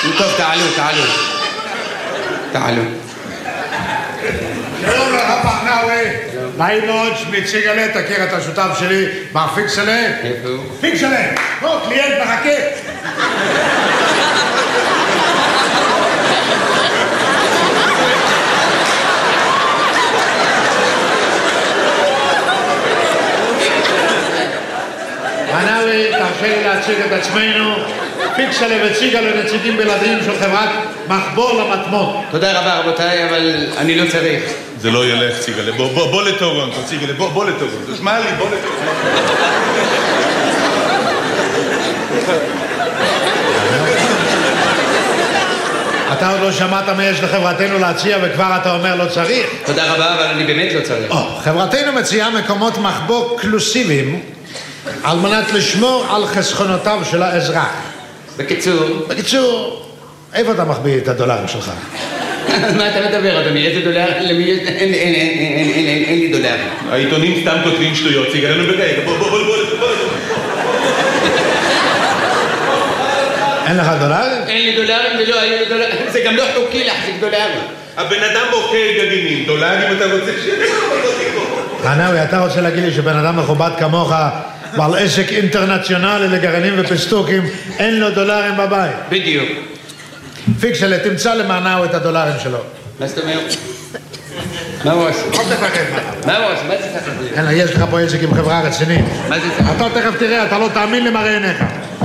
טוב, תעלו. שלום לך פרנאווי. נעים מאוד, שמי ציגלה, תכיר את השותף שלי, מר פיקסלה. איפה הוא? פיקסלה, קליינט מחכה. פרנאווי, תרשה לי להציג את עצמנו. פיקסלה וציגלה נציגים בלעדיים של חברת מחבור למטמון. תודה רבה רבותיי, אבל אני לא צריך. זה לא ילך, ציגלה. בוא לטורונטו, ציגלה, בוא לטורונטו. שמע לי, בוא לטורונטו. אתה עוד לא שמעת מה יש לחברתנו להציע וכבר אתה אומר לא צריך? תודה רבה, אבל אני באמת לא צריך. חברתנו מציעה מקומות מחבוא קלוסיביים על מנת לשמור על חסכונותיו של האזרח. בקיצור, איפה אתה מחביא את הדולרים שלך? מה אתה מדבר, אדוני? איזה דולר? אין לי דולרים. העיתונים סתם כותבים שטויות, ציגלה, נו ברגע, בוא. אין לך דולרים? אין לי דולרים ולא היו לי דולרים. זה גם לא חוקי להחזיק דולרים. הבן אדם בוחר גרעינים, דולרים אתה רוצה פרנאווי, אתה רוצה להגיד לי שבן אדם מכובד כמוך בעל עסק אינטרנציונלי לגרעינים ופסטוקים, אין לו דולרים בבית? בדיוק. פיקסלה, תמצא למענאו את הדולרים שלו. מה זאת אומרת? מה הוא עושה? אל תפחד מה הוא עושה? מה זה צריך את זה? יש לך פה עסק עם חברה רצינית. מה זה צריך? אתה תכף תראה, אתה לא תאמין למראה עיניך.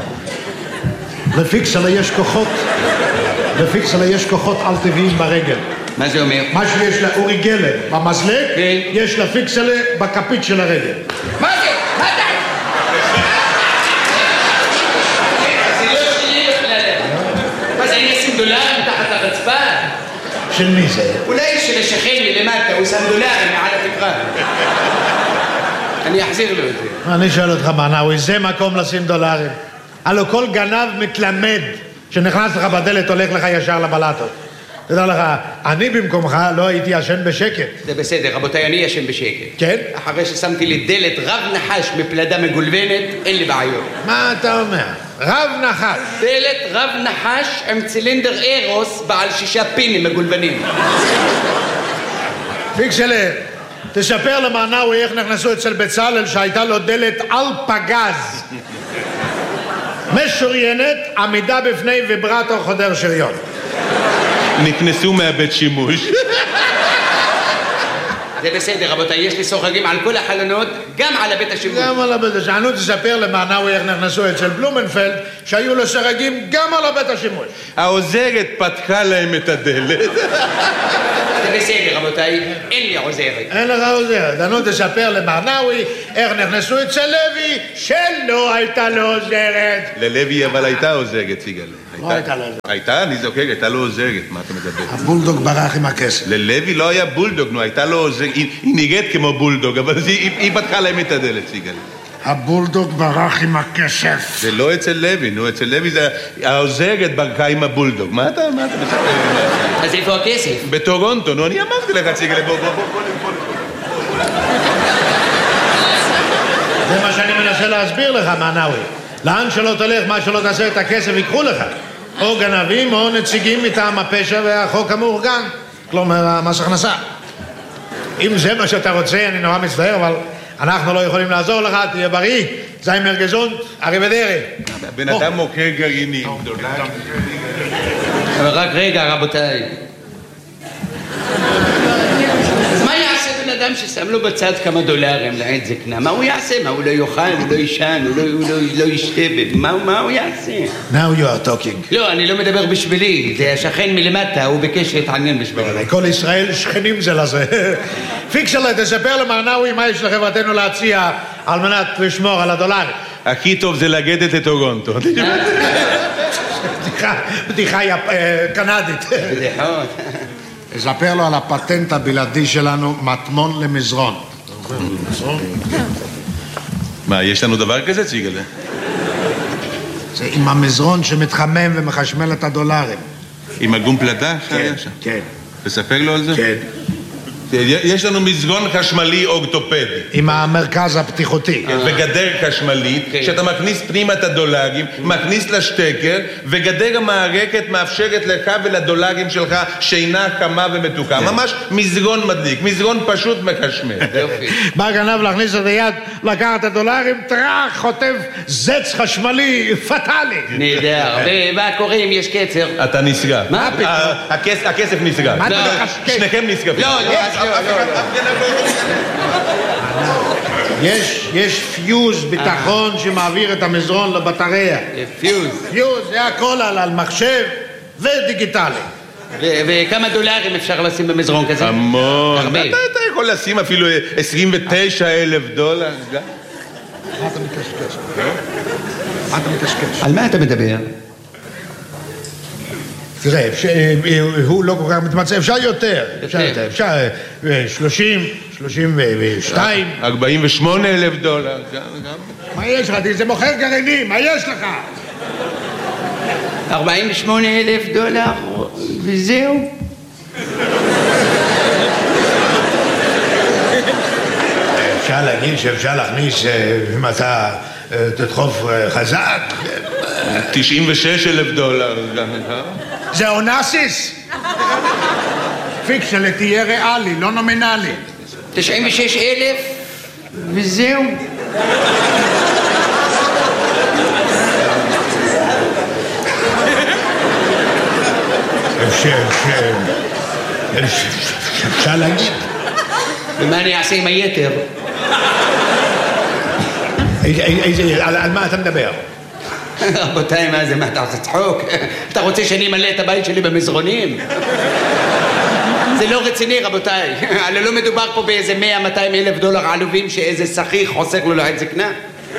לפיקסלה יש כוחות על טבעיים ברגל. מה זה אומר? מה שיש לאורי גלר במזלג, יש לפיקסלה בכפית של הרגל. מה זה? מה זה? זה לא שלי בכלל. מה זה, אני אשים דולרים תחת הרצפה? של מי זה? אולי של השכן לי למטה, הוא שם דולרים מעל התקרה. אני אחזיר לו את זה. אני שואל אותך, פרנאווי, זה מקום לשים דולרים? הלוא כל גנב מתלמד שנכנס לך בדלת הולך לך ישר לבלטות. תדע לך, אני במקומך לא הייתי ישן בשקט. זה בסדר, רבותיי, אני ישן בשקט. כן? אחרי ששמתי לי דלת רב נחש מפלדה מגולבנת, אין לי בעיות. מה אתה אומר? רב נחש. דלת רב נחש עם צילינדר אירוס בעל 6 פינים מגולבנים. פיקסלה, תספר למענאווי איך נכנסו אצל בצלאל שהייתה לו דלת על פגז. משוריינת, עמידה בפני ויברטור חודר שריון. נכנסו מהבית שימוש. זה בסדר, רבותיי, יש לי סוחרים על כל החלונות, גם על הבית השימוש. גם על הבית השימוש. תספר למענאווי איך נכנסו אצל בלומנפלד, שהיו לו סרגים גם על הבית השימוש. העוזרת פתחה להם את הדלת. זה בסדר, רבותיי, אין לי עוזרת. אין לך עוזרת. נו, תספר למענאווי איך נכנסו אצל לוי, שלא הייתה לו עוזרת. ללוי אבל הייתה עוזרת, סיגל. לא הייתה לו עוזרת. הייתה? אני זוכר, הייתה לו עוזרת. מה אתה מדבר? הבולדוג ברח עם הכסף. ללוי לא היה בולדוג, נו, הייתה לו עוזרת. היא נראית כמו בולדוג, אבל היא פתחה להם את הדלת, סיגל. הבולדוג ברח עם הכסף. זה לא אצל לוי, נו, אצל לוי זה העוזרת ברכה עם הבולדוג. מה אתה מספר? אז איפה הכסף? בטורונטו, נו, אני אמרתי לך, סיגל, בוא. זה מה שאני מנסה להסביר לך, מענאווי. לאן שלא תלך, מה שלא תעשה את הכסף ייקחו לך. או גנבים או נציגים מטעם הפשע והחוק המאורגן. כלומר, מס הכנסה. אם זה מה שאתה רוצה, אני נורא מצטער, אבל אנחנו לא יכולים לעזור לך, תהיה בריא, זיימר גזונט, אריבדרי. הבן אדם מוכר גרעינים. אבל רק רגע, רבותיי. מה יעשה בן אדם ששם לו בצד כמה דולרים לעת זקנה? מה הוא יעשה? מה, הוא לא יאכל, הוא לא ישן, הוא לא ישתה? מה הוא יעשה? Now you are talking. לא, אני לא מדבר בשבילי, זה השכן מלמטה, הוא ביקש להתעניין בשבילי. כל ישראל שכנים זה לזה. פיקסלה, תספר למענאווי מה יש לחברתנו להציע על מנת לשמור על הדולר. הכי טוב זה לגדת לטורונטו. בדיחה קנדית. בדיחות. תספר לו על הפטנט הבלעדי שלנו, מטמון למזרון. מה, יש לנו דבר כזה, ציגלה? זה עם המזרון שמתחמם ומחשמל את הדולרים. עם הגום פלדה? כן, כן. תספר לו על זה? כן. יש לנו מזרון חשמלי אורתופדי. עם המרכז הפתיחותי. וגדר חשמלית, שאתה מכניס פנימה את הדולרים, מכניס לשטקר, וגדר המערכת מאפשרת לך ולדולרים שלך שינה חמה ומתוקה. ממש מזרון מדליק, מזרון פשוט מחשמל. בא גנב להכניס את היד, לקח את הדולרים, טרח, חוטף זץ חשמלי פטאלי. נהדר. ומה קורה אם יש קצר? אתה נסגר. מה פתאום? הכסף נסגר. שניכם נסגרים. יש פיוז ביטחון שמעביר את המזרון לבטריה. פיוז. זה הכל על מחשב ודיגיטלי. וכמה דולרים אפשר לשים במזרון כזה? המון. אתה יכול לשים אפילו 29,000 דולר. מה אתה מתקשקש? על מה אתה מדבר? תראה, הוא לא כל כך מתמצא, אפשר יותר. אפשר 30, 32. 48,000 דולר. מה יש לך? זה מוכר גרעינים, מה יש לך? 48,000 דולר וזהו. אפשר להגיד שאפשר להכניס, אם אתה תדחוף חזק. 96,000 דולר. זה אונסיס? פיקשן, תהיה ריאלי, לא נומינלי. 96,000 וזהו. אפשר להגיד. ומה אני אעשה עם היתר? על מה אתה מדבר? רבותיי, מה זה? מה, אתה עושה צחוק? אתה רוצה שאני אמלא את הבית שלי במזרונים? זה לא רציני, רבותיי. הרי לא מדובר פה באיזה 100-200 אלף דולר עלובים שאיזה שכיח חוסך לו לעת זקנה.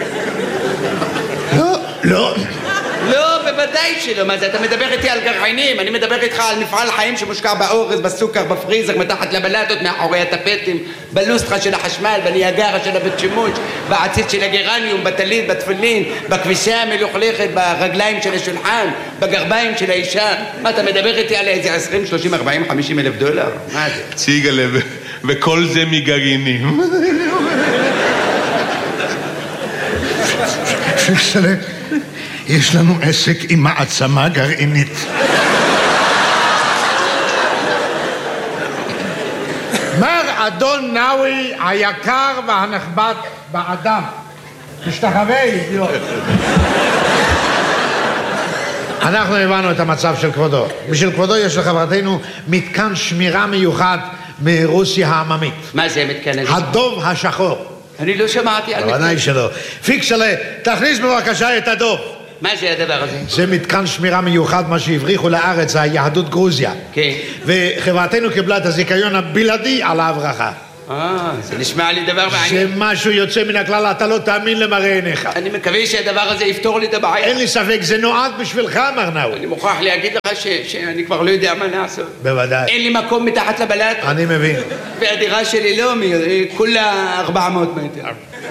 לא. לא, בוודאי שלא. מה זה? אתה מדבר איתי על גרעינים, אני מדבר איתך על מפעל חיים שמושקע באורז, בסוכר, בפריזר, מתחת לבלטות, מאחורי הטפטים, בלוסטרה של החשמל, בניאגרה של הבית שימוש, בעציץ של הגרניום, בטלית, בתפילין, בכביסה המלוכלכת, ברגליים של השולחן, בגרביים של האישה. מה, אתה מדבר איתי על איזה 20, 30, 40, 50 אלף דולר? מה זה? ציגלה, וכל זה מגרעינים. יש לנו עסק עם מעצמה גרעינית. מר אדון נאווי היקר והנכבד באדם. תשתחווה, אידיוט. אנחנו הבנו את המצב של כבודו. בשביל כבודו יש לחברתנו מתקן שמירה מיוחד מרוסיה העממית. מה זה מתקן הזה? הדוב השחור. אני לא שמעתי על מתקן. בוודאי שלא. פיקסלה, תכניס בבקשה את הדוב. מה זה הדבר הזה? זה מתקן שמירה מיוחד, מה שהבריחו לארץ, היהדות גרוזיה. כן. וחברתנו קיבלה את הזיכיון הבלעדי על ההברחה. זה נשמע לי דבר מעניין. זה משהו יוצא מן הכלל, אתה לא תאמין למראה עיניך. אני מקווה שהדבר הזה יפתור לי את הבעיה. אין לי ספק, זה נועד בשבילך, מר נאווי. אני מוכרח להגיד לך שאני כבר לא יודע מה לעשות. בוודאי. אין לי מקום מתחת לבלט. אני מבין. והדירה שלי לא, כולה 400 מטר.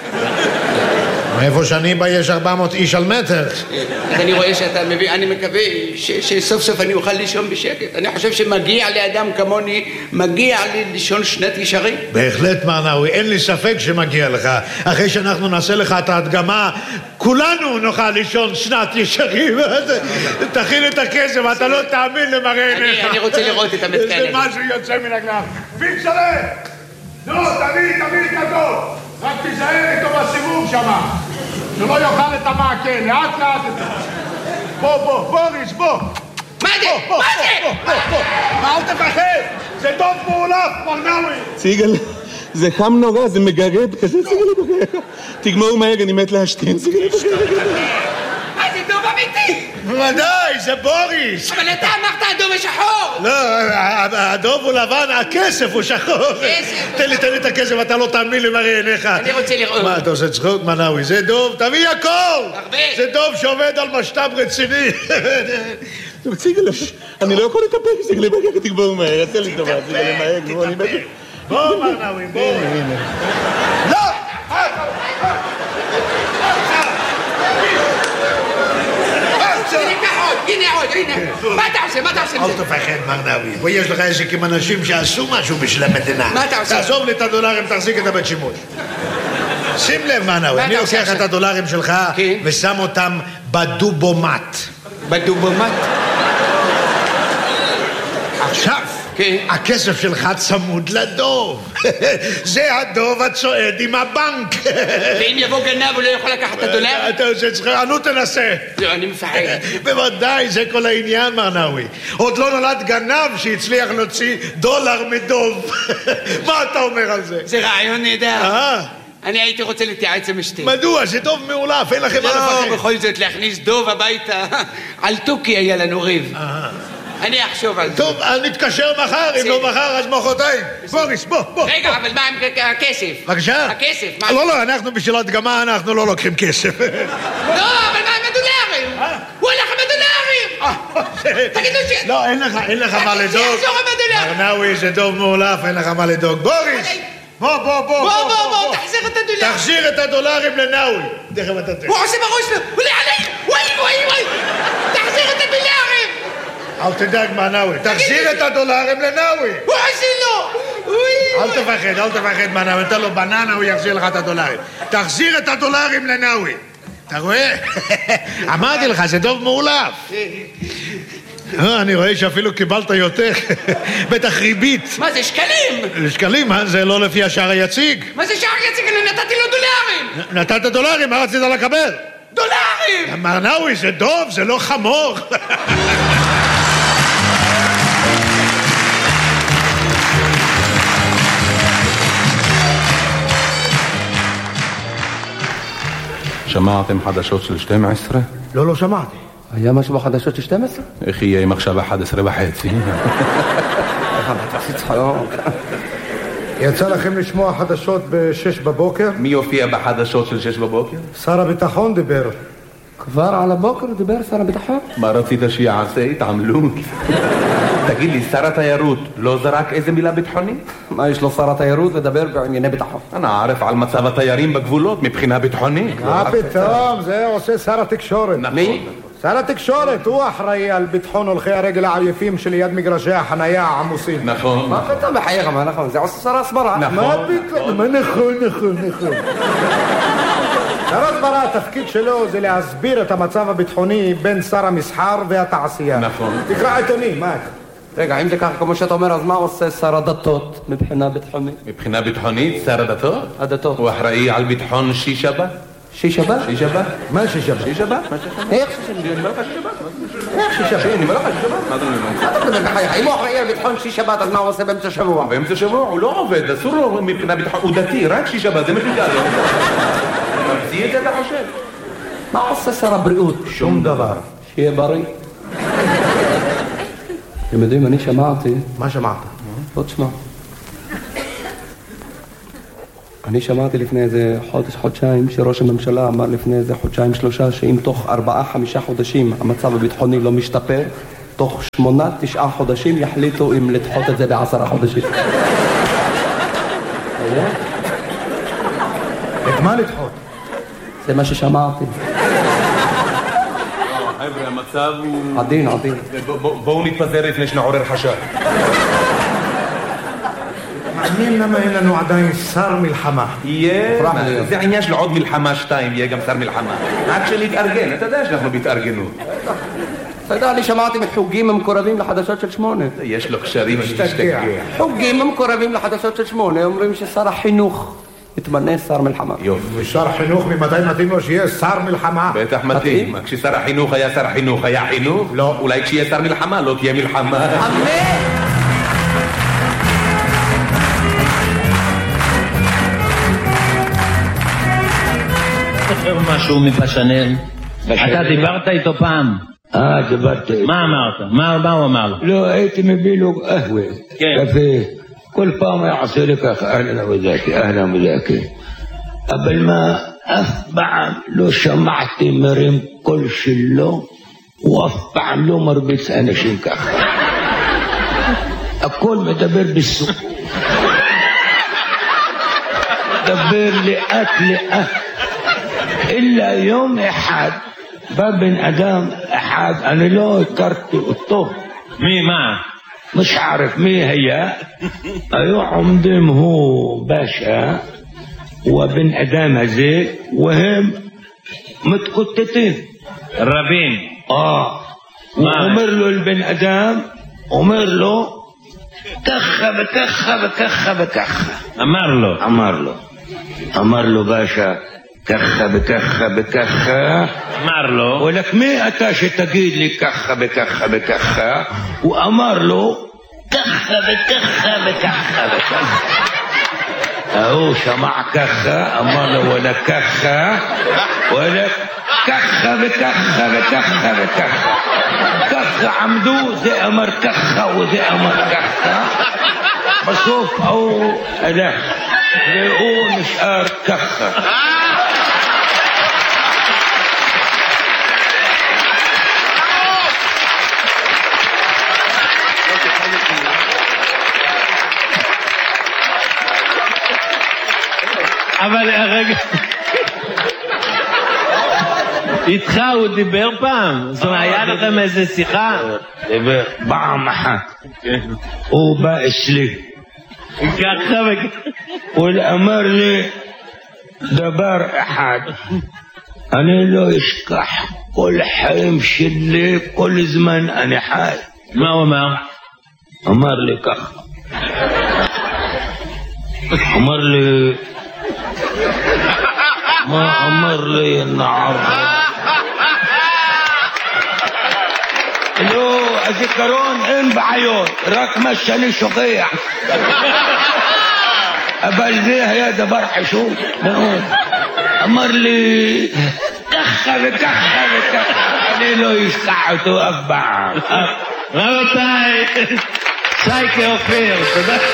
מאיפה שאני בא יש 400 איש על מטר. אז אני רואה שאתה מבין, אני מקווה שסוף סוף אני אוכל לישון בשקט. אני חושב שמגיע לאדם כמוני, מגיע לי לישון שנת ישרים. בהחלט, מר נאווי, אין לי ספק שמגיע לך. אחרי שאנחנו נעשה לך את ההדגמה, כולנו נוכל לישון שנת ישרים. תכין את הכסף, אתה לא תאמין למראה עיניך. אני רוצה לראות את המתקן הזה. זה משהו יוצא מן הכלל. פיקסלה! לא, תביא את הדוב. רק תיזהר איתו בסיבוב שמה. שלא יאכל את המעקה, לאט לאט איתו. בוא, בוריס, בוא. מה זה? מה זה? אל תפחד, זה דוב מעולף, מר נאווי. ציגל, זה חם נורא, זה מגרד, כזה ציגל בחייך. תגמור מהר, אני מת להשתין, ציגל בחייך. מה זה דוב אמיתי? בוודאי, זה בוריס. אבל אתה אמרת הדוב השחור. לא, הדוב הוא לבן, הכסף הוא שחור. תן לי את הכסף, אתה לא תאמין למראה עיניך. אני רוצה לראות. מה, אתה עושה צחוק, מר נאווי? זה דוב, תביא הכל. הרבה. זה דוב שעובד על משת"פ רציני. ציגל, אני לא יכול להתאפק, ציגל בחייך, תגמור מהר, תן לי טובה, ציגל מהר, אני מת. בוא, מר נאווי, בוא. לא! הנה עוד, הנה. מה אתה עושה? מה אתה עושה עם אל זה? תפחד, מר נאווי. ויש לך עסק אנשים שעשו משהו בשביל המדינה. מה אתה עושה? תעזוב לי את הדולרים, תחזיק את הבית שימוש. שים לב, מר נאווי, אני לוקח את הדולרים שלך ושם אותם בדובומט. בדובומט? עכשיו, הכסף שלך צמוד לדוב. זה הדוב הצועד עם הבנק. ואם יבוא גנב הוא לא יכול לקחת את הדולר? אתה עושה צחוק, נו תנסה. לא, אני מפחד. בוודאי, זה כל העניין, מר נאווי. עוד לא נולד גנב שהצליח להוציא דולר מדוב. מה אתה אומר על זה? זה רעיון נהדר. אני הייתי רוצה להתייעץ עם אשתי. מדוע? זה דוב מעולף, אין לכם מה לפחד. לא, בכל זאת להכניס דוב הביתה. על תוכי היה לנו ריב. אני אחשוב על זה. טוב, נתקשר מחר, אם לא מחר אז מחרתיים. בוריס, בוא. רגע, אבל מה עם הכסף? בבקשה? הכסף, מה? לא, אנחנו בשביל הדגמה, אנחנו לא לוקחים כסף. לא, אבל מה עם הדולרים? הוא הולך עם הדולרים! תגידו ש... לא, אין לך מה לדאוג. שיחזור עם הדולרים! מר נאווי, זה דוב מעולף, אין לך מה לדאוג. בוריס! בוא, תחזיר את הדולרים. תחזיר את הדולרים לנאווי. תכף אתה תראה. הוא עושה בראש לו, הוא לעלי! וואי! תחזיר את הדולרים! אל תדאג, מר נאווי. תחזיר את הדולרים לנאווי. הוא עושה לו! אל תפחד, מר נאווי. נתן לו בננה, הוא יחזיר לך את הדולרים. תחזיר את הדולרים לנאווי. אתה רואה? אמרתי לך, זה דוב מעולף. אני רואה שאפילו קיבלת יותר. בטח ריבית. מה זה, שקלים? שקלים, זה לא לפי השער היציג. מה זה שער יציג? אני נתתי לו דולרים! נתת דולרים, מה רצית לקבל? דולרים! מר נאווי, זה דוב, זה לא חמור. שמעתם חדשות של 12? לא שמעתי. היה משהו בחדשות של 12? איך יהיה אם עכשיו 11:30? יצא לכם לשמוע חדשות ב-6 בבוקר? מי יופיע בחדשות של 6 בבוקר? שר הביטחון דיבר. כבר על הבוקר דיבר שר הביטחון? מה רצית שיעשה? התעמלות. תגיד לי, שר התיירות לא זרק איזה מילה ביטחונית? מה יש לו שר התיירות לדבר בענייני ביטחון? אני ערף על מצב התיירים בגבולות מבחינה ביטחונית. מה פתאום? זה עושה שר התקשורת. מי? שר התקשורת, הוא אחראי על ביטחון הולכי הרגל העייפים שליד מגרשי החנייה העמוסים. נכון. מה פתאום בחייך, מה נכון? זה עושה שר הסברה. מה פתאום? מה נכון. שר הסברה, התפקיד שלו זה להסביר את המצב הביטחוני בין שר המסחר והתעשייה. נכון. תקרא עיתונים, מה? רגע, אם זה ככה כמו שאתה אומר, אז מה עושה שר הדתות מבחינה ביטחונית? מבחינה ביטחונית, שר הדתות? הדתות. הוא אחראי על ביטחון שישבת? שישבת? שישבת? מה שישבת? שישבת? איך שישבת? אני אומר לך שישבת? איך שישבת? אני אומר לך שישבת? מה אתה אומר? אתה מדבר בחייך? אם הוא אחראי על ביטחון שישבת, אז מה הוא עושה באמצע השבוע? באמצע שבוע הוא לא עובד, אסור לו מבחינה ביטחון, הוא דתי, רק שישבת, זה מפיקה לו. ממציא את זה אתה חושב? מה עושה שר הבריאות? שום דבר. שיהיה בריא. אתם יודעים, אני שמעתי... מה שמעת? בוא תשמע. אני שמעתי לפני איזה חודשיים שראש הממשלה אמר לפני איזה 2-3 שאם תוך 4-5 חודשים המצב הביטחוני לא משתפר, תוך 8-9 חודשים יחליטו אם לדחות את זה ב10 חודשים. את מה לדחות? זה מה ששמעתי. חבר'ה, המצב הוא... עדין. בואו נתפזר לפני שנעורר חשד. מעניין למה אין לנו עדיין שר מלחמה. זה העניין של עוד מלחמה 2, יהיה גם שר מלחמה. רק שנתארגן, אתה יודע שאנחנו בהתארגנות. אתה יודע, אני שמעתי מחוגים המקורבים לחדשות של 8. יש לו קשרים שתשתגע. חוגים המקורבים לחדשות של 8 אומרים ששר החינוך יתמנה שר מלחמה. יופי. ושר החינוך ממתי מתאים לו שיהיה שר מלחמה? בטח מתאים. כששר החינוך היה שר החינוך, היה חינוך? לא. אולי כשיהיה שר מלחמה, לא תהיה מלחמה. אמן! משהו מפשנל. אתה דיברת איתו פעם? דיברתי. מה אמרת? מה הוא אמר? לא, הייתי מביא לו קהווה. קפה. כל פעם היה עושה לי ככה, אהלן וזאתי. אבל מה, אף פעם לא שמעתי מרים קול שלו, הוא אף פעם לא מרביץ אנשים ככה. הכל מדבר בסוף. מדבר לאט. אלא יום אחד בא בן אדם אחד, אני לא הכרתי אותו. מי, מה? مش عارف مين هي يعمدم هو باشا وبن ادم هذيك وهم متكتتين ربين. وامر له البن ادم امر له كخه بكخه بكخه بكخه امر له باشا كخه بكخه بكخه אמר לו, ولك مين أتاش تقيد لي كخة بكخة بكخة وأمر له كخة بكخة بكخة بكخة أهو سمع كخة أمر له ولا كخة ولا كخة بكخة بكخة بكخة كخة عمدو زي أمر كخة وزي أمر كخة بشوف أو أده لقوا نشار كخة אבל רגע, איתך הוא דיבר פעם? זאת אומרת, היה לכם איזה שיחה? דיבר פעם אחת. הוא בא אצלי. ככה וככה. הוא אמר לי דבר אחד, אני לא אשכח כל חיים שלי, כל זמן אני חי. מה הוא אמר? אמר לי ככה. אמר לי ما أمر لي النعر لو أذكرون إن بعيون راك مشاني شقيع أبل ذيها يا دبر حشوم أمر لي كخة بكخة بكخة أنا لو يشقعتوا أبع רבותיי, שייקה אופיר, תודה.